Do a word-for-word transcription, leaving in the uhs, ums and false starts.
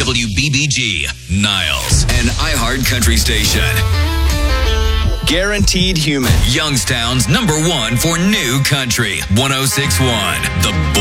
W B B G, Niles, an iHeart country station. Guaranteed Human. Youngstown's number one for new country. one oh six point one, The Bull.